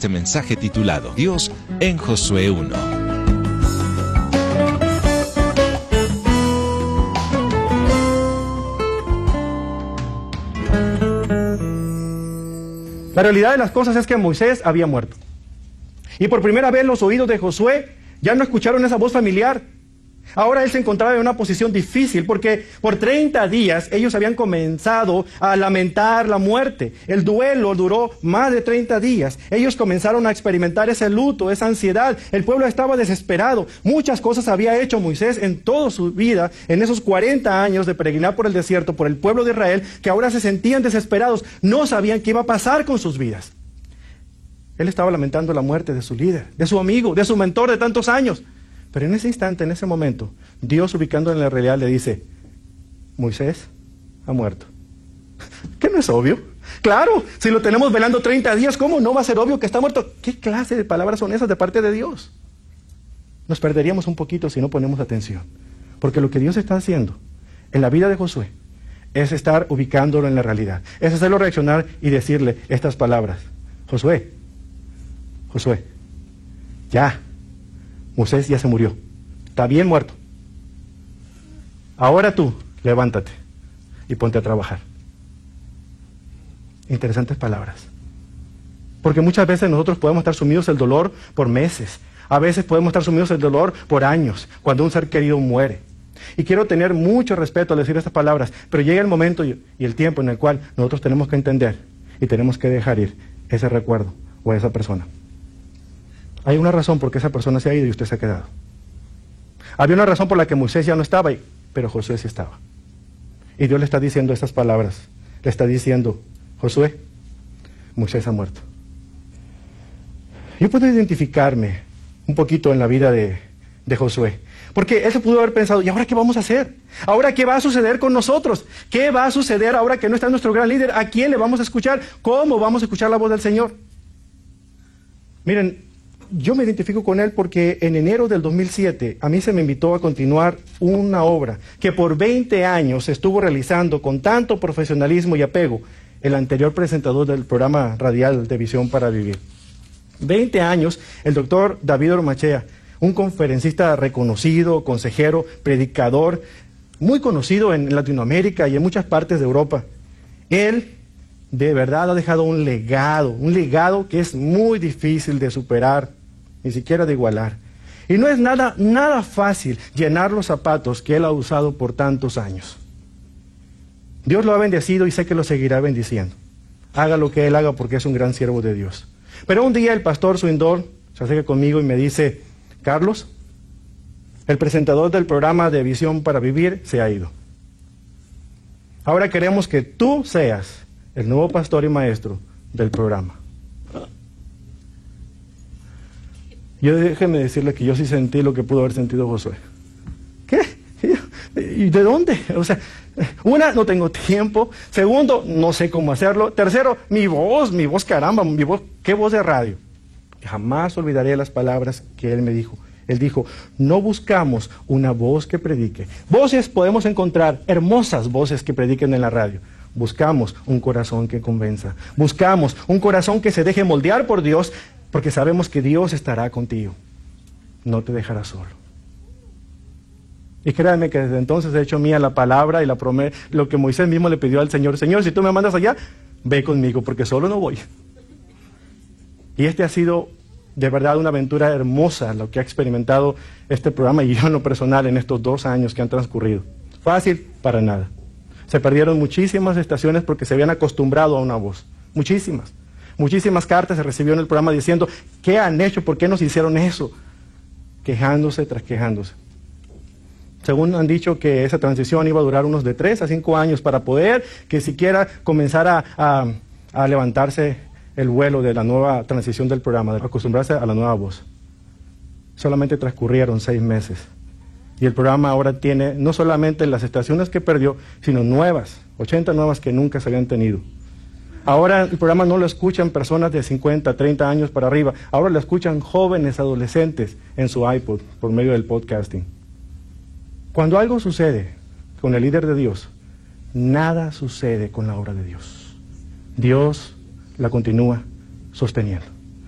este mensaje titulado Dios en Josué 1. La realidad de las cosas es que Moisés había muerto. Y por primera vez los oídos de Josué ya no escucharon esa voz familiar. Ahora él se encontraba en una posición difícil porque por 30 días ellos habían comenzado a lamentar la muerte. El duelo duró más de 30 días. Ellos comenzaron a experimentar ese luto, esa ansiedad. El pueblo estaba desesperado. Muchas cosas había hecho Moisés en toda su vida, en esos 40 años de peregrinar por el desierto, por el pueblo de Israel, que ahora se sentían desesperados. No sabían qué iba a pasar con sus vidas. Él estaba lamentando la muerte de su líder, de su amigo, de su mentor de tantos años. Pero en ese instante, en ese momento, Dios, ubicándolo en la realidad, le dice: Moisés ha muerto. ¿Qué no es obvio? Claro, si lo tenemos velando 30 días, ¿cómo no va a ser obvio que está muerto? ¿Qué clase de palabras son esas de parte de Dios? Nos perderíamos un poquito si no ponemos atención. Porque lo que Dios está haciendo en la vida de Josué es estar ubicándolo en la realidad. Es hacerlo reaccionar y decirle estas palabras: Josué, ya. Moisés ya se murió. Está bien muerto. Ahora tú, levántate y ponte a trabajar. Interesantes palabras. Porque muchas veces nosotros podemos estar sumidos en el dolor por meses. A veces podemos estar sumidos en el dolor por años, cuando un ser querido muere. Y quiero tener mucho respeto al decir estas palabras, pero llega el momento y el tiempo en el cual nosotros tenemos que entender y tenemos que dejar ir ese recuerdo o a esa persona. Hay una razón por qué esa persona se ha ido y usted se ha quedado. Había una razón por la que Moisés ya no estaba, pero Josué sí estaba. Y Dios le está diciendo estas palabras. Le está diciendo: Josué, Moisés ha muerto. Yo puedo identificarme un poquito en la vida de Josué. Porque él se pudo haber pensado: ¿y ahora qué vamos a hacer? ¿Ahora qué va a suceder con nosotros? ¿Qué va a suceder ahora que no está nuestro gran líder? ¿A quién le vamos a escuchar? ¿Cómo vamos a escuchar la voz del Señor? Miren, yo me identifico con él porque en enero del 2007 a mí se me invitó a continuar una obra que por 20 años se estuvo realizando con tanto profesionalismo y apego el anterior presentador del programa radial de Visión para Vivir. 20 años, el doctor David Ormachea, un conferencista reconocido, consejero, predicador, muy conocido en Latinoamérica y en muchas partes de Europa. Él de verdad ha dejado un legado que es muy difícil de superar, ni siquiera de igualar. Y no es nada fácil llenar los zapatos que él ha usado por tantos años. Dios lo ha bendecido y sé que lo seguirá bendiciendo. Haga lo que él haga porque es un gran siervo de Dios. Pero un día el pastor Swindor se acerca conmigo y me dice: Carlos, el presentador del programa de Visión para Vivir se ha ido. Ahora queremos que tú seas el nuevo pastor y maestro del programa. Yo déjeme decirle que yo sí sentí lo que pudo haber sentido Josué. ¿Qué? ¿Y de dónde? O sea, una, no tengo tiempo. Segundo, no sé cómo hacerlo. Tercero, mi voz, caramba, mi voz, ¿qué voz de radio? Jamás olvidaré las palabras que él me dijo. Él dijo: no buscamos una voz que predique. Voces podemos encontrar, hermosas voces que prediquen en la radio. Buscamos un corazón que convenza. Buscamos un corazón que se deje moldear por Dios, porque sabemos que Dios estará contigo. No te dejará solo. Y créanme que desde entonces he hecho mía la palabra y la promesa, lo que Moisés mismo le pidió al Señor: Señor, si tú me mandas allá, ve conmigo, porque solo no voy. Y este ha sido de verdad una aventura hermosa, lo que ha experimentado este programa y yo en lo personal en estos 2 años que han transcurrido. Fácil para nada. Se perdieron muchísimas estaciones porque se habían acostumbrado a una voz. Muchísimas cartas se recibió en el programa diciendo: ¿qué han hecho? ¿Por qué nos hicieron eso? Quejándose tras quejándose. Según han dicho que esa transición iba a durar unos de 3 a 5 años para poder que siquiera comenzara a levantarse el vuelo de la nueva transición del programa, de acostumbrarse a la nueva voz. Solamente transcurrieron 6 meses. Y el programa ahora tiene no solamente las estaciones que perdió, sino nuevas, 80 nuevas que nunca se habían tenido. Ahora el programa no lo escuchan personas de 50, 30 años para arriba. Ahora lo escuchan jóvenes, adolescentes en su iPod por medio del podcasting. Cuando algo sucede con el líder de Dios, nada sucede con la obra de Dios. Dios la continúa sosteniendo.